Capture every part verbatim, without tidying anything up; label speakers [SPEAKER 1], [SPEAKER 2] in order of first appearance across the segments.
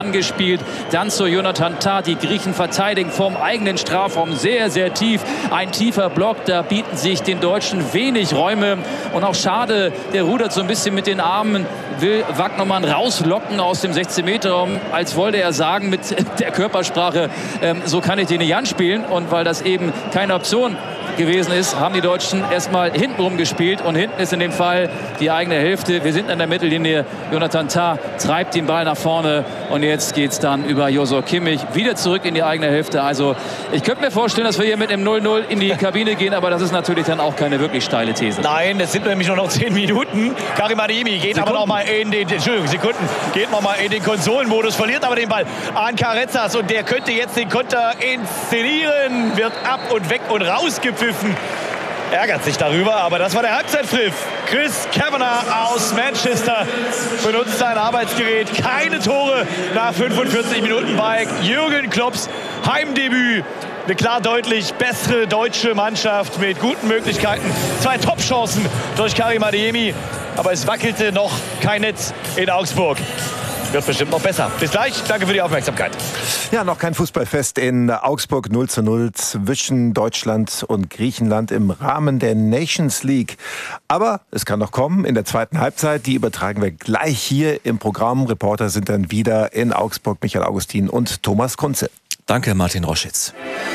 [SPEAKER 1] angespielt. Dann zu Jonathan Tah. Die Griechen verteidigen vom eigenen Strafraum sehr, sehr tief. Ein tiefer Block, da bieten sich den Deutschen wenig Räume. Und auch schade, der rudert so ein bisschen mit den Armen, will Wagnermann rauslocken aus dem sechzehn Meter Raum, als wollte er sagen mit der Körpersprache, ähm, so kann ich den nicht anspielen. Und weil das eben keine Option gewesen ist, haben die Deutschen erstmal hintenrum gespielt. Und hinten ist in dem Fall die eigene Hälfte. Wir sind an der Mittellinie. Jonathan Tah treibt den Ball nach vorne. Und jetzt geht es dann über Josua Kimmich wieder zurück in die eigene Hälfte. Also ich könnte mir vorstellen, dass wir hier mit dem null null in die Kabine gehen. Aber das ist natürlich dann auch keine wirklich steile These.
[SPEAKER 2] Nein, es sind nämlich nur noch zehn Minuten. Karim Adeyemi geht Sekunden. aber noch mal in den, Entschuldigung, Sekunden, geht noch mal in den Konsolenmodus, verliert aber den Ball an Carezas. Und der könnte jetzt den Konter inszenieren. Wird ab und weg und rausgepfiffen. Ärgert sich darüber, aber das war der Halbzeitpfiff. Chris Kavanagh aus Manchester benutzt sein Arbeitsgerät. Keine Tore nach fünfundvierzig Minuten bei Jürgen Klopps Heimdebüt. Eine klar deutlich bessere deutsche Mannschaft mit guten Möglichkeiten. Zwei Top-Chancen durch Karim Adeyemi, aber es wackelte noch kein Netz in Augsburg. Wird bestimmt noch besser. Bis gleich. Danke für die Aufmerksamkeit.
[SPEAKER 3] Ja, noch kein Fußballfest in Augsburg. null zu null zwischen Deutschland und Griechenland im Rahmen der Nations League. Aber es kann noch kommen in der zweiten Halbzeit. Die übertragen wir gleich hier im Programm. Reporter sind dann wieder in Augsburg. Michael Augustin und Thomas Kunze.
[SPEAKER 4] Danke, Martin Roschitz.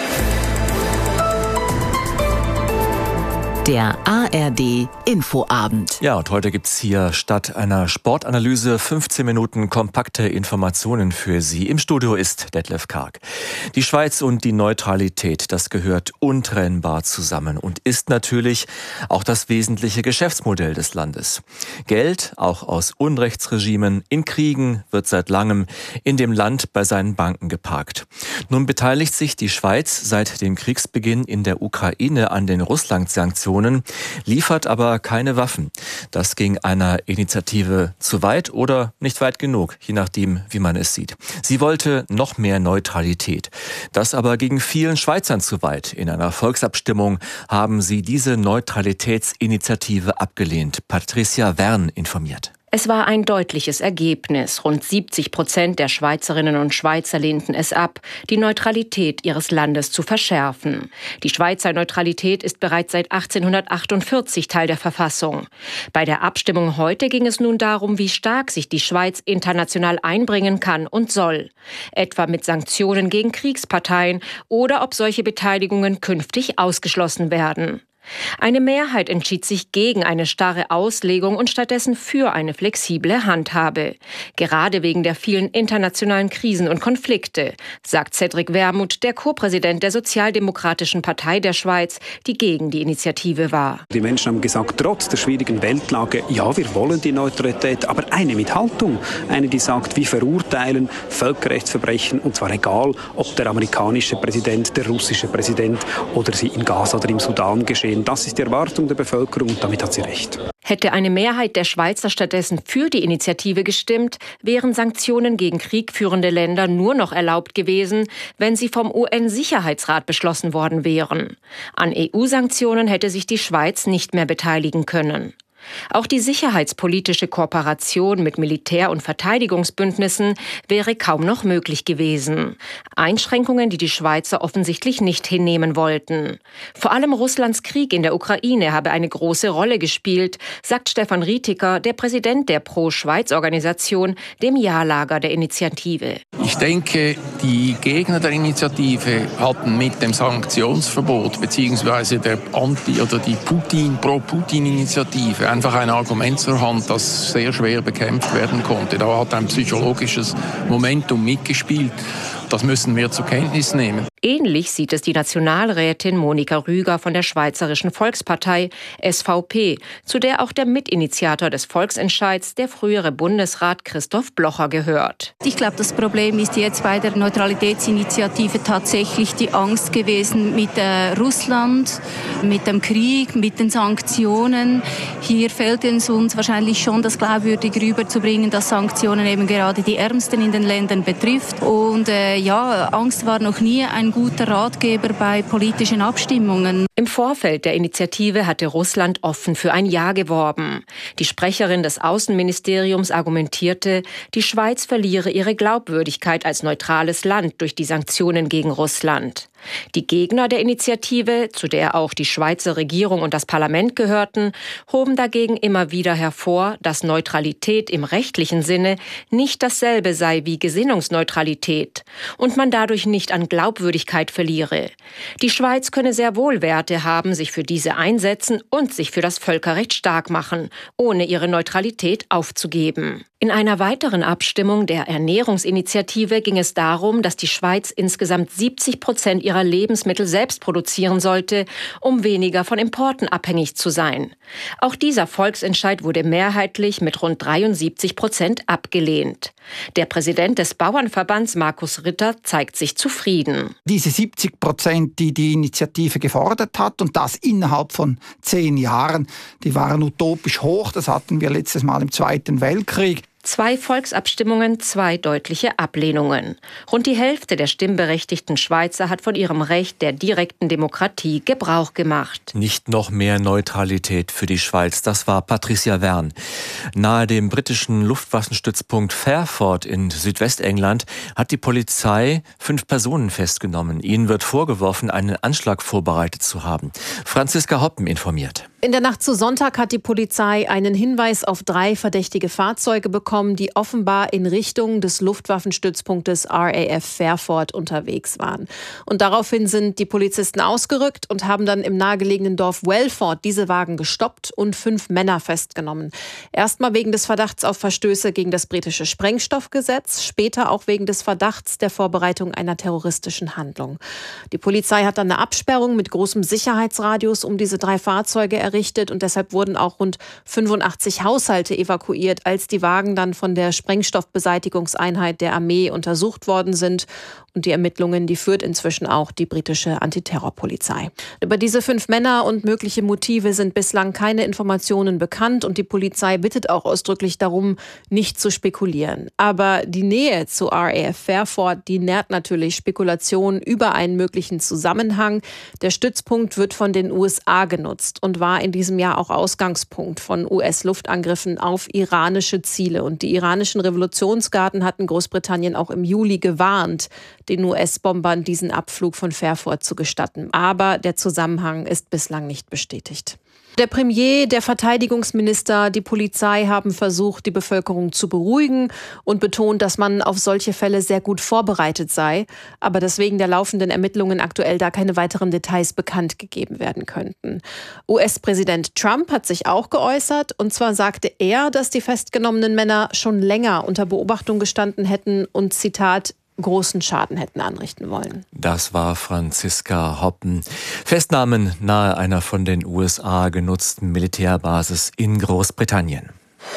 [SPEAKER 5] Der A R D Infoabend.
[SPEAKER 4] Ja, und heute gibt's hier statt einer Sportanalyse fünfzehn Minuten kompakte Informationen für Sie. Im Studio ist Detlef Karg. Die Schweiz und die Neutralität, das gehört untrennbar zusammen und ist natürlich auch das wesentliche Geschäftsmodell des Landes. Geld, auch aus Unrechtsregimen, in Kriegen wird seit langem in dem Land bei seinen Banken geparkt. Nun beteiligt sich die Schweiz seit dem Kriegsbeginn in der Ukraine an den Russland-Sanktionen, liefert aber keine Waffen. Das ging einer Initiative zu weit oder nicht weit genug, je nachdem, wie man es sieht. Sie wollte noch mehr Neutralität. Das aber ging vielen Schweizern zu weit. In einer Volksabstimmung haben sie diese Neutralitätsinitiative abgelehnt. Patricia Wern informiert.
[SPEAKER 6] Es war ein deutliches Ergebnis. Rund siebzig Prozent der Schweizerinnen und Schweizer lehnten es ab, die Neutralität ihres Landes zu verschärfen. Die Schweizer Neutralität ist bereits seit achtzehnhundertachtundvierzig Teil der Verfassung. Bei der Abstimmung heute ging es nun darum, wie stark sich die Schweiz international einbringen kann und soll. Etwa mit Sanktionen gegen Kriegsparteien oder ob solche Beteiligungen künftig ausgeschlossen werden. Eine Mehrheit entschied sich gegen eine starre Auslegung und stattdessen für eine flexible Handhabe. Gerade wegen der vielen internationalen Krisen und Konflikte, sagt Cedric Wermuth, der Co-Präsident der Sozialdemokratischen Partei der Schweiz, die gegen die Initiative war.
[SPEAKER 7] Die Menschen haben gesagt, trotz der schwierigen Weltlage, ja, wir wollen die Neutralität, aber eine mit Haltung. Eine, die sagt, wir verurteilen Völkerrechtsverbrechen, und zwar egal, ob der amerikanische Präsident, der russische Präsident oder sie in Gaza oder im Sudan geschehen. Das ist die Erwartung der Bevölkerung und damit hat sie recht.
[SPEAKER 6] Hätte eine Mehrheit der Schweizer stattdessen für die Initiative gestimmt, wären Sanktionen gegen kriegführende Länder nur noch erlaubt gewesen, wenn sie vom U N-Sicherheitsrat beschlossen worden wären. An E U-Sanktionen hätte sich die Schweiz nicht mehr beteiligen können. Auch die sicherheitspolitische Kooperation mit Militär- und Verteidigungsbündnissen wäre kaum noch möglich gewesen. Einschränkungen, die die Schweizer offensichtlich nicht hinnehmen wollten. Vor allem Russlands Krieg in der Ukraine habe eine große Rolle gespielt, sagt Stefan Rietiker, der Präsident der Pro-Schweiz-Organisation, dem Ja-Lager der Initiative.
[SPEAKER 8] Ich denke, die Gegner der Initiative hatten mit dem Sanktionsverbot bzw. der Anti- oder die Putin, Pro-Putin-Initiative einfach ein Argument zur Hand, das sehr schwer bekämpft werden konnte. Da hat ein psychologisches Momentum mitgespielt. Das müssen wir zur Kenntnis nehmen.
[SPEAKER 6] Ähnlich sieht es die Nationalrätin Monika Rüger von der Schweizerischen Volkspartei S V P, zu der auch der Mitinitiator des Volksentscheids, der frühere Bundesrat Christoph Blocher, gehört.
[SPEAKER 9] Ich glaube, das Problem ist jetzt bei der Neutralitätsinitiative tatsächlich die Angst gewesen mit äh, Russland, mit dem Krieg, mit den Sanktionen. Hier fällt es uns wahrscheinlich schon, das glaubwürdig rüberzubringen, dass Sanktionen eben gerade die Ärmsten in den Ländern betrifft. Und äh, äh, ja, Angst war noch nie ein guter Ratgeber bei politischen Abstimmungen.
[SPEAKER 6] Im Vorfeld der Initiative hatte Russland offen für ein Ja geworben. Die Sprecherin des Außenministeriums argumentierte, die Schweiz verliere ihre Glaubwürdigkeit als neutrales Land durch die Sanktionen gegen Russland. Die Gegner der Initiative, zu der auch die Schweizer Regierung und das Parlament gehörten, hoben dagegen immer wieder hervor, dass Neutralität im rechtlichen Sinne nicht dasselbe sei wie Gesinnungsneutralität und man dadurch nicht an Glaubwürdigkeit verliere. Die Schweiz könne sehr wohl Werte haben, sich für diese einsetzen und sich für das Völkerrecht stark machen, ohne ihre Neutralität aufzugeben. In einer weiteren Abstimmung der Ernährungsinitiative ging es darum, dass die Schweiz insgesamt siebzig Prozent ihrer Lebensmittel selbst produzieren sollte, um weniger von Importen abhängig zu sein. Auch dieser Volksentscheid wurde mehrheitlich mit rund dreiundsiebzig Prozent abgelehnt. Der Präsident des Bauernverbands, Markus Ritter, zeigt sich zufrieden.
[SPEAKER 10] Diese siebzig Prozent, die die Initiative gefordert hat, und das innerhalb von zehn Jahren, die waren utopisch hoch. Das hatten wir letztes Mal im Zweiten Weltkrieg.
[SPEAKER 6] Zwei Volksabstimmungen, zwei deutliche Ablehnungen. Rund die Hälfte der stimmberechtigten Schweizer hat von ihrem Recht der direkten Demokratie Gebrauch gemacht.
[SPEAKER 4] Nicht noch mehr Neutralität für die Schweiz, das war Patricia Wern. Nahe dem britischen Luftwaffenstützpunkt Fairford in Südwestengland hat die Polizei fünf Personen festgenommen. Ihnen wird vorgeworfen, einen Anschlag vorbereitet zu haben. Franziska Hoppen informiert.
[SPEAKER 11] In der Nacht zu Sonntag hat die Polizei einen Hinweis auf drei verdächtige Fahrzeuge bekommen, die offenbar in Richtung des Luftwaffenstützpunktes R A F Fairford unterwegs waren. Und daraufhin sind die Polizisten ausgerückt und haben dann im nahegelegenen Dorf Welford diese Wagen gestoppt und fünf Männer festgenommen. Erstmal wegen des Verdachts auf Verstöße gegen das britische Sprengstoffgesetz, später auch wegen des Verdachts der Vorbereitung einer terroristischen Handlung. Die Polizei hat dann eine Absperrung mit großem Sicherheitsradius um diese drei Fahrzeuge errichtet und deshalb wurden auch rund fünfundachtzig Haushalte evakuiert, als die Wagen dann von der Sprengstoffbeseitigungseinheit der Armee untersucht worden sind. Und die Ermittlungen, die führt inzwischen auch die britische Antiterrorpolizei. Über diese fünf Männer und mögliche Motive sind bislang keine Informationen bekannt und die Polizei bittet auch ausdrücklich darum, nicht zu spekulieren. Aber die Nähe zu R A F Fairford, die nährt natürlich Spekulationen über einen möglichen Zusammenhang. Der Stützpunkt wird von den U S A genutzt und war in diesem Jahr auch Ausgangspunkt von U S-Luftangriffen auf iranische Ziele. Und die iranischen Revolutionsgarden hatten Großbritannien auch im Juli gewarnt, den U S-Bombern diesen Abflug von Fairford zu gestatten. Aber der Zusammenhang ist bislang nicht bestätigt. Der Premier, der Verteidigungsminister, die Polizei haben versucht, die Bevölkerung zu beruhigen und betont, dass man auf solche Fälle sehr gut vorbereitet sei, aber dass wegen der laufenden Ermittlungen aktuell da keine weiteren Details bekannt gegeben werden könnten. U S-Präsident Trump hat sich auch geäußert, und zwar sagte er, dass die festgenommenen Männer schon länger unter Beobachtung gestanden hätten und, Zitat, großen Schaden hätten anrichten wollen.
[SPEAKER 4] Das war Franziska Hoppen. Festnahmen nahe einer von den U S A genutzten Militärbasis in Großbritannien.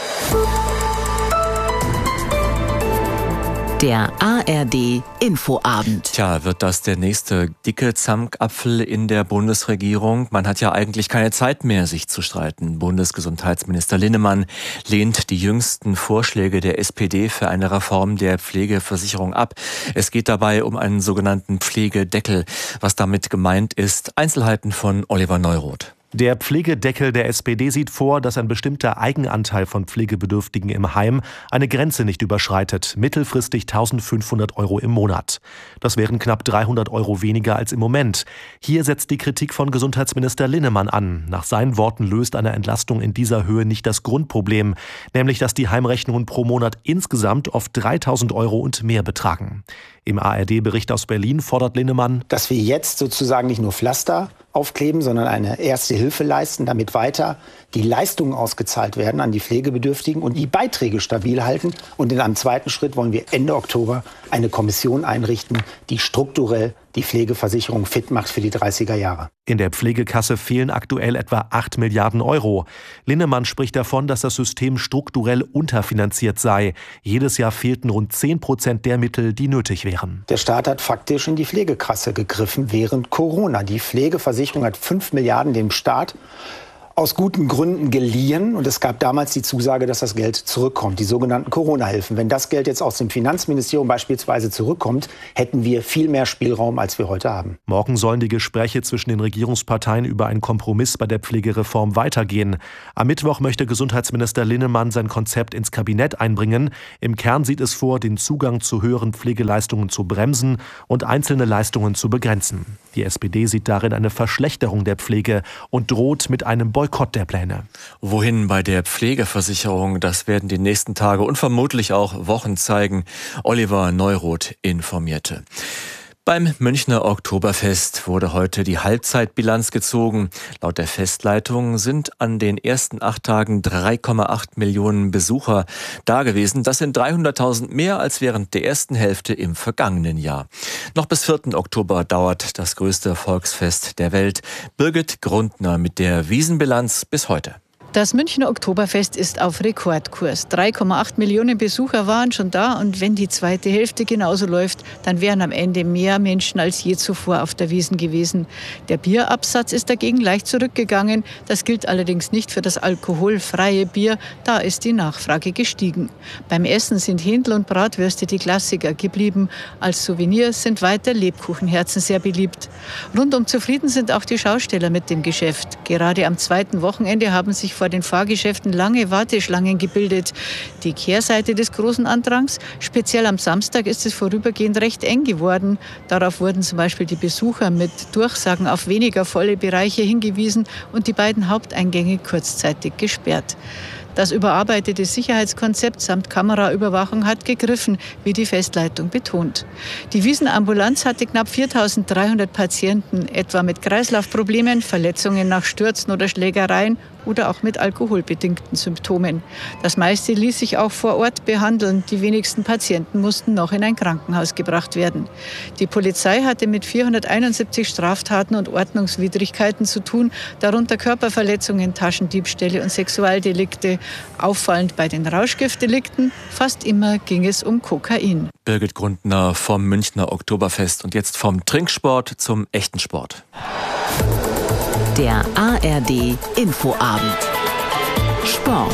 [SPEAKER 5] Der A R D Infoabend.
[SPEAKER 4] Tja, wird das der nächste dicke Zankapfel in der Bundesregierung? Man hat ja eigentlich keine Zeit mehr, sich zu streiten. Bundesgesundheitsminister Linnemann lehnt die jüngsten Vorschläge der S P D für eine Reform der Pflegeversicherung ab. Es geht dabei um einen sogenannten Pflegedeckel. Was damit gemeint ist, Einzelheiten von Oliver Neuroth.
[SPEAKER 12] Der Pflegedeckel der S P D sieht vor, dass ein bestimmter Eigenanteil von Pflegebedürftigen im Heim eine Grenze nicht überschreitet, mittelfristig eintausendfünfhundert Euro im Monat. Das wären knapp dreihundert Euro weniger als im Moment. Hier setzt die Kritik von Gesundheitsminister Linnemann an. Nach seinen Worten löst eine Entlastung in dieser Höhe nicht das Grundproblem, nämlich dass die Heimrechnungen pro Monat insgesamt oft dreitausend Euro und mehr betragen. Im A R D-Bericht aus Berlin fordert Linnemann,
[SPEAKER 13] dass wir jetzt sozusagen nicht nur Pflaster aufkleben, sondern eine erste Hilfe leisten, damit weiter die Leistungen ausgezahlt werden an die Pflegebedürftigen und die Beiträge stabil halten. Und in einem zweiten Schritt wollen wir Ende Oktober eine Kommission einrichten, die strukturell die Pflegeversicherung fit macht für die dreißiger Jahre.
[SPEAKER 12] In der Pflegekasse fehlen aktuell etwa acht Milliarden Euro. Linnemann spricht davon, dass das System strukturell unterfinanziert sei. Jedes Jahr fehlten rund zehn Prozent der Mittel, die nötig wären.
[SPEAKER 13] Der Staat hat faktisch in die Pflegekasse gegriffen während Corona. Die Pflegeversicherung hat fünf Milliarden dem Staat aus guten Gründen geliehen. Und es gab damals die Zusage, dass das Geld zurückkommt, die sogenannten Corona-Hilfen. Wenn das Geld jetzt aus dem Finanzministerium beispielsweise zurückkommt, hätten wir viel mehr Spielraum, als wir heute haben.
[SPEAKER 12] Morgen sollen die Gespräche zwischen den Regierungsparteien über einen Kompromiss bei der Pflegereform weitergehen. Am Mittwoch möchte Gesundheitsminister Linnemann sein Konzept ins Kabinett einbringen. Im Kern sieht es vor, den Zugang zu höheren Pflegeleistungen zu bremsen und einzelne Leistungen zu begrenzen. Die S P D sieht darin eine Verschlechterung der Pflege und droht mit einem Boykott der Pläne.
[SPEAKER 4] Wohin bei der Pflegeversicherung, das werden die nächsten Tage und vermutlich auch Wochen zeigen. Oliver Neuroth informierte. Beim Münchner Oktoberfest wurde heute die Halbzeitbilanz gezogen. Laut der Festleitung sind an den ersten acht Tagen drei Komma acht Millionen Besucher dagewesen. Das sind dreihunderttausend mehr als während der ersten Hälfte im vergangenen Jahr. Noch bis vierten Oktober dauert das größte Volksfest der Welt. Birgit Grundner mit der Wiesenbilanz bis heute.
[SPEAKER 14] Das Münchner Oktoberfest ist auf Rekordkurs. drei Komma acht Millionen Besucher waren schon da und wenn die zweite Hälfte genauso läuft, dann wären am Ende mehr Menschen als je zuvor auf der Wiesn gewesen. Der Bierabsatz ist dagegen leicht zurückgegangen. Das gilt allerdings nicht für das alkoholfreie Bier. Da ist die Nachfrage gestiegen. Beim Essen sind Händel und Bratwürste die Klassiker geblieben. Als Souvenir sind weiter Lebkuchenherzen sehr beliebt. Rundum zufrieden sind auch die Schausteller mit dem Geschäft. Gerade am zweiten Wochenende haben sich vor den Fahrgeschäften lange Warteschlangen gebildet. Die Kehrseite des großen Andrangs, speziell am Samstag ist es vorübergehend recht eng geworden. Darauf wurden zum Beispiel die Besucher mit Durchsagen auf weniger volle Bereiche hingewiesen und die beiden Haupteingänge kurzzeitig gesperrt. Das überarbeitete Sicherheitskonzept samt Kameraüberwachung hat gegriffen, wie die Festleitung betont. Die Wiesenambulanz hatte knapp viertausenddreihundert Patienten, etwa mit Kreislaufproblemen, Verletzungen nach Stürzen oder Schlägereien oder auch mit alkoholbedingten Symptomen. Das meiste ließ sich auch vor Ort behandeln. Die wenigsten Patienten mussten noch in ein Krankenhaus gebracht werden. Die Polizei hatte mit vierhunderteinundsiebzig Straftaten und Ordnungswidrigkeiten zu tun, darunter Körperverletzungen, Taschendiebstähle und Sexualdelikte. Auffallend bei den Rauschgiftdelikten, fast immer ging es um Kokain.
[SPEAKER 4] Birgit Grundner vom Münchner Oktoberfest und jetzt vom Trinksport zum echten Sport.
[SPEAKER 5] Der A R D Infoabend. Sport.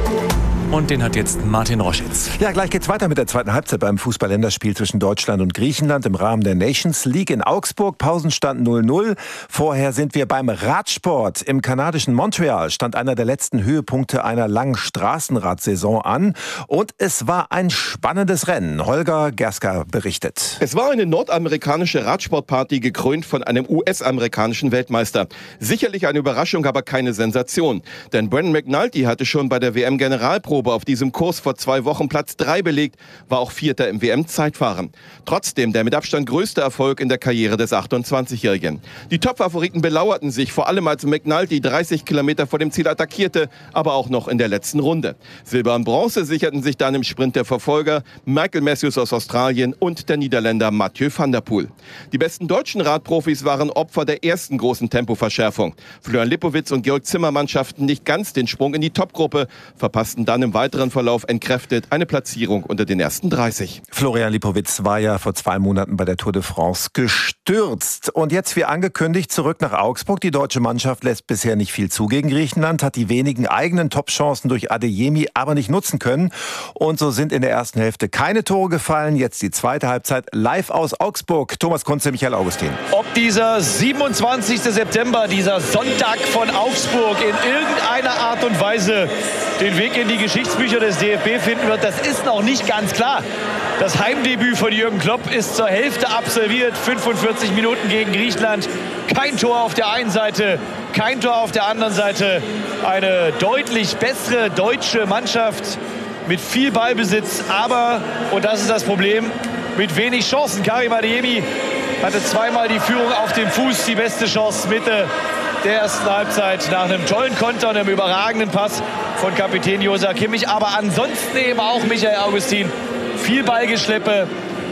[SPEAKER 4] Und den hat jetzt Martin Roschitz.
[SPEAKER 3] Ja, gleich geht's weiter mit der zweiten Halbzeit beim Fußball-Länderspiel zwischen Deutschland und Griechenland im Rahmen der Nations League in Augsburg. Pausenstand null null. Vorher sind wir beim Radsport. Im kanadischen Montreal stand einer der letzten Höhepunkte einer langen Straßenradsaison an. Und es war ein spannendes Rennen. Holger Gerska berichtet.
[SPEAKER 15] Es war eine nordamerikanische Radsportparty, gekrönt von einem U S-amerikanischen Weltmeister. Sicherlich eine Überraschung, aber keine Sensation. Denn Brendan McNulty hatte schon bei der W M-Generalprobe auf diesem Kurs vor zwei Wochen Platz drei belegt, war auch Vierter im W M-Zeitfahren. Trotzdem der mit Abstand größte Erfolg in der Karriere des achtundzwanzigjährigen. Die Top-Favoriten belauerten sich, vor allem als McNulty dreißig Kilometer vor dem Ziel attackierte, aber auch noch in der letzten Runde. Silber und Bronze sicherten sich dann im Sprint der Verfolger, Michael Matthews aus Australien und der Niederländer Mathieu van der Poel. Die besten deutschen Radprofis waren Opfer der ersten großen Tempoverschärfung. Florian Lipowitz und Georg Zimmermann schafften nicht ganz den Sprung in die Topgruppe, verpassten dann im weiteren Verlauf entkräftet eine Platzierung unter den ersten dreißig.
[SPEAKER 3] Florian Lipowitz war ja vor zwei Monaten bei der Tour de France gestürzt. Und jetzt, wie angekündigt, zurück nach Augsburg. Die deutsche Mannschaft lässt bisher nicht viel zu gegen Griechenland, hat die wenigen eigenen Top-Chancen durch Adeyemi aber nicht nutzen können. Und so sind in der ersten Hälfte keine Tore gefallen. Jetzt die zweite Halbzeit live aus Augsburg. Thomas Kunze, Michael Augustin.
[SPEAKER 2] Ob dieser siebenundzwanzigste September, dieser Sonntag von Augsburg in irgendeiner Art und Weise den Weg in die Geschichtsbücher des D F B finden wird, das ist noch nicht ganz klar. Das Heimdebüt von Jürgen Klopp ist zur Hälfte absolviert. fünfundvierzig Minuten gegen Griechenland. Kein Tor auf der einen Seite, kein Tor auf der anderen Seite. Eine deutlich bessere deutsche Mannschaft mit viel Ballbesitz, aber, und das ist das Problem, mit wenig Chancen. Karim Adeyemi hatte zweimal die Führung auf dem Fuß, die beste Chance Mitte der ersten Halbzeit nach einem tollen Konter und einem überragenden Pass von Kapitän Joshua Kimmich. Aber ansonsten eben auch Michael Augustin. Viel Ballgeschleppe,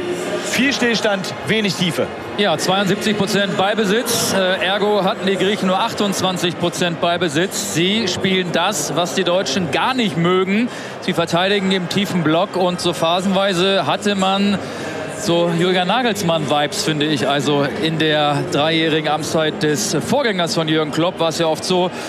[SPEAKER 2] viel Stillstand, wenig Tiefe.
[SPEAKER 1] Ja, zweiundsiebzig Prozent Ballbesitz. Äh, ergo hatten die Griechen nur achtundzwanzig Prozent Ballbesitz. Sie spielen das, was die Deutschen gar nicht mögen. Sie verteidigen im tiefen Block und so phasenweise hatte man so Jürgen Nagelsmann-Vibes, finde ich. Also in der dreijährigen Amtszeit des Vorgängers von Jürgen Klopp war es ja oft so,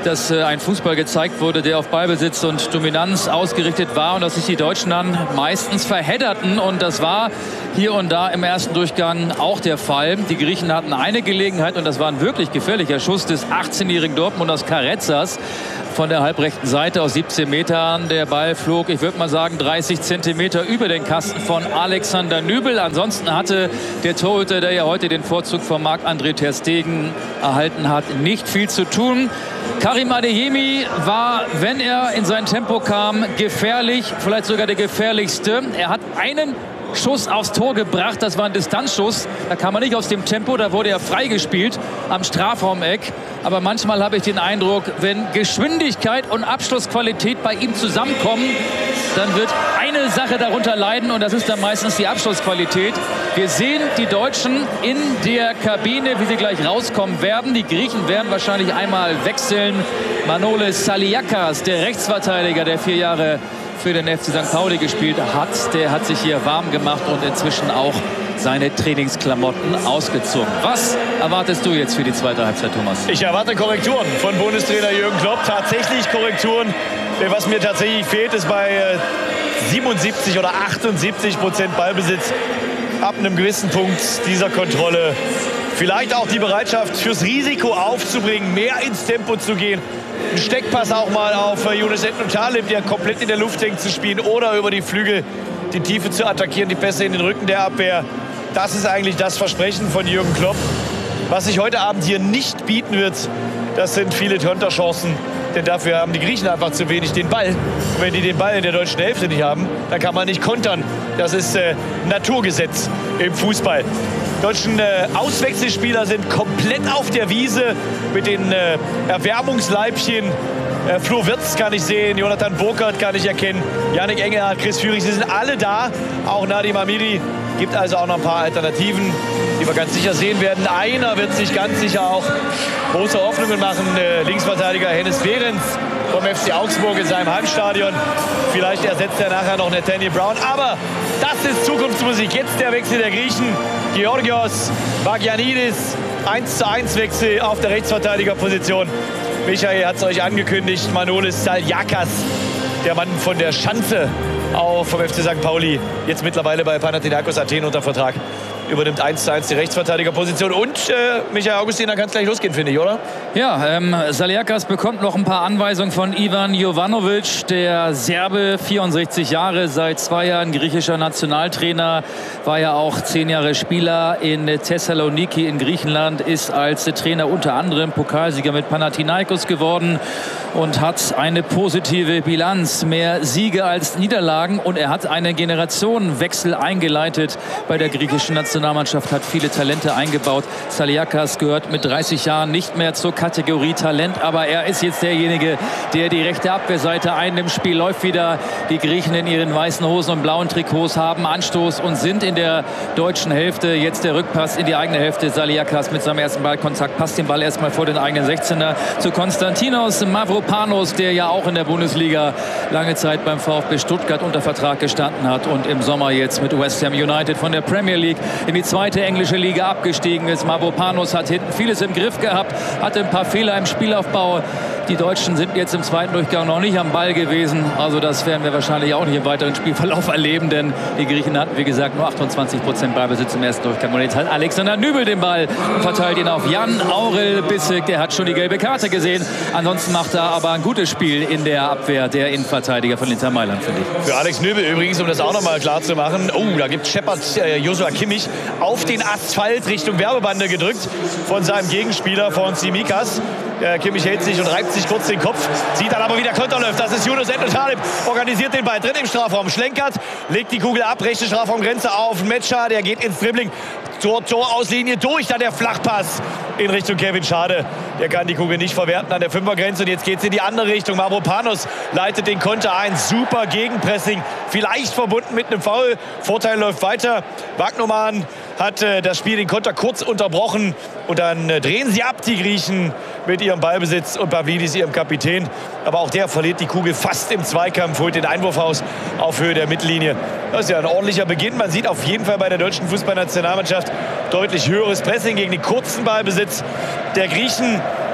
[SPEAKER 1] dass äh, ein Fußball gezeigt wurde, der auf Ballbesitz und Dominanz ausgerichtet war und dass sich die Deutschen dann meistens verhedderten. Und das war hier und da im ersten Durchgang auch der Fall. Die Griechen hatten eine Gelegenheit und das war ein wirklich gefährlicher Schuss des achtzehnjährigen Dortmunders Carrezzas von der halbrechten Seite aus siebzehn Metern. Der Ball flog, ich würde mal sagen, dreißig Zentimeter über den Kasten von Alexander Nübel. Ansonsten hatte der Torhüter, der ja heute den Vorzug von Marc-André ter Stegen erhalten hat, nicht viel zu tun. Karim Adeyemi war, wenn er in sein Tempo kam, gefährlich, vielleicht sogar der gefährlichste. Er hat einen Schuss aufs Tor gebracht, das war ein Distanzschuss. Da kam er nicht aus dem Tempo, da wurde er freigespielt am Strafraumeck. Aber manchmal habe ich den Eindruck, wenn Geschwindigkeit und Abschlussqualität bei ihm zusammenkommen, dann wird eine Sache darunter leiden und das ist dann meistens die Abschlussqualität. Wir sehen die Deutschen in der Kabine, wie sie gleich rauskommen werden. Die Griechen werden wahrscheinlich einmal wechseln. Manolis Saliakas, der Rechtsverteidiger, der vier Jahre für den F C Sankt Pauli gespielt hat, der hat sich hier warm gemacht und inzwischen auch seine Trainingsklamotten ausgezogen. Was erwartest du jetzt für die zweite Halbzeit, Thomas?
[SPEAKER 2] Ich erwarte Korrekturen von Bundestrainer Jürgen Klopp. Tatsächlich Korrekturen. Was mir tatsächlich fehlt, ist bei siebenundsiebzig oder achtundsiebzig Prozent Ballbesitz ab einem gewissen Punkt dieser Kontrolle vielleicht auch die Bereitschaft fürs Risiko aufzubringen, mehr ins Tempo zu gehen. Ein Steckpass auch mal auf Yunus Emre Talib, der komplett in der Luft hängt, zu spielen oder über die Flügel die Tiefe zu attackieren, die Pässe in den Rücken der Abwehr. Das ist eigentlich das Versprechen von Jürgen Klopp. Was sich heute Abend hier nicht bieten wird, das sind viele Konterchancen. Denn dafür haben die Griechen einfach zu wenig den Ball. Und wenn die den Ball in der deutschen Hälfte nicht haben, dann kann man nicht kontern. Das ist äh, Naturgesetz im Fußball. Die deutschen äh, Auswechselspieler sind komplett auf der Wiese mit den äh, Erwärmungsleibchen. Äh, Flo Wirtz kann ich sehen, Jonathan Burkhardt kann ich erkennen, Yannick Engelhardt, Chris Führig, sie sind alle da. Auch Nadim Hamidi. Gibt also auch noch ein paar Alternativen, die wir ganz sicher sehen werden. Einer wird sich ganz sicher auch große Hoffnungen machen. Äh, Linksverteidiger Hennes Behrens vom F C Augsburg in seinem Heimstadion. Vielleicht ersetzt er nachher noch Nathaniel Brown. Aber das ist Zukunftsmusik. Jetzt der Wechsel der Griechen. Georgios Bagianidis. eins zu eins Wechsel auf der Rechtsverteidigerposition. Michael hat es euch angekündigt. Manolis Saliakas, der Mann von der Schanze, auch vom F C Sankt Pauli, jetzt mittlerweile bei Panathinaikos Athen unter Vertrag, übernimmt eins zu eins die Rechtsverteidigerposition. Und äh, Michael Augustin, dann kann es gleich losgehen, finde ich, oder?
[SPEAKER 1] Ja, ähm, Saliakas bekommt noch ein paar Anweisungen von Ivan Jovanovic, der Serbe, vierundsechzig Jahre, seit zwei Jahren griechischer Nationaltrainer, war ja auch zehn Jahre Spieler in Thessaloniki in Griechenland, ist als Trainer unter anderem Pokalsieger mit Panathinaikos geworden und hat eine positive Bilanz, mehr Siege als Niederlagen, und er hat einen Generationenwechsel eingeleitet bei der griechischen Nationalmannschaft, hat viele Talente eingebaut. Saliakas gehört mit dreißig Jahren nicht mehr zur Kategorie Talent, aber er ist jetzt derjenige, der die rechte Abwehrseite einnimmt. Spiel läuft wieder. Die Griechen in ihren weißen Hosen und blauen Trikots haben Anstoß und sind in der deutschen Hälfte. Jetzt der Rückpass in die eigene Hälfte. Saliakas mit seinem ersten Ballkontakt passt den Ball erstmal vor den eigenen sechzehner zu Konstantinos Mavropanos, der ja auch in der Bundesliga lange Zeit beim VfB Stuttgart unter Vertrag gestanden hat und im Sommer jetzt mit West Ham United von der Premier League in die zweite englische Liga abgestiegen ist. Mavropanos hat hinten vieles im Griff gehabt, hatte ein paar Fehler im Spielaufbau. Die Deutschen sind jetzt im zweiten Durchgang noch nicht am Ball gewesen. Also das werden wir wahrscheinlich auch nicht im weiteren Spielverlauf erleben, denn die Griechen hatten, wie gesagt, nur achtundzwanzig Prozent Ballbesitz im ersten Durchgang. Und jetzt hat Alexander Nübel den Ball und verteilt ihn auf Jan Aurel Bissek. Der hat schon die gelbe Karte gesehen. Ansonsten macht er aber ein gutes Spiel in der Abwehr, der Innenverteidiger von Inter Mailand, finde ich.
[SPEAKER 2] Für Alex Nübel übrigens, um das auch noch mal klar zu machen. Oh, da gibt Shepard äh, Joshua Kimmich auf den Asphalt Richtung Werbebande gedrückt von seinem Gegenspieler, von Tsimikas. Äh, Kimmich hält sich und reibt sich kurz den Kopf, sieht dann aber, wie der Konter läuft. Das ist Yunus Emre Talib, organisiert den Ball, drin im Strafraum, schlenkert, legt die Kugel ab, rechte Strafraumgrenze auf Metscher, der geht ins Dribbling, Tor, Torauslinie durch, dann der Flachpass in Richtung Kevin Schade. Der kann die Kugel nicht verwerten an der Fünfergrenze und jetzt geht es in die andere Richtung. Mavropanos leitet den Konter ein, super Gegenpressing, vielleicht verbunden mit einem Foul. Vorteil läuft weiter. Wagnumann hat äh, das Spiel, den Konter kurz unterbrochen und dann äh, drehen sie ab, die Griechen, mit ihrem Ballbesitz und Pavlidis, ihrem Kapitän. Aber auch der verliert die Kugel fast im Zweikampf, holt den Einwurf aus auf Höhe der Mittellinie. Das ist ja ein ordentlicher Beginn. Man sieht auf jeden Fall bei der deutschen Fußballnationalmannschaft deutlich höheres Pressing gegen den kurzen Ballbesitz der Griechen.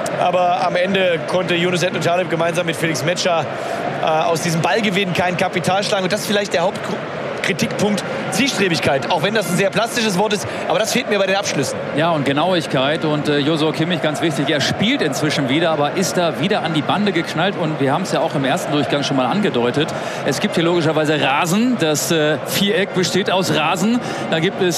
[SPEAKER 2] Aber am Ende konnte Yunus Edin Taleb gemeinsam mit Felix Metscher äh, aus diesem Ballgewinn kein Kapital schlagen. Und das ist vielleicht der Hauptkritikpunkt: Zielstrebigkeit. Auch wenn das ein sehr plastisches Wort ist, aber das fehlt mir bei den Abschlüssen.
[SPEAKER 1] Ja, und Genauigkeit. Und äh, Joshua Kimmich, ganz wichtig, er spielt inzwischen wieder, aber ist da wieder an die Bande geknallt. Und wir haben es ja auch im ersten Durchgang schon mal angedeutet. Es gibt hier logischerweise Rasen. Das äh, Viereck besteht aus Rasen. Da gibt es